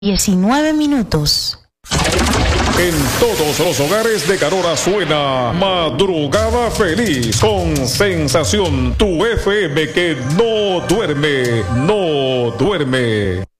19 minutos. En todos los hogares de Carora suena Madrugada Feliz con Sensación, tu FM que no duerme, no duerme.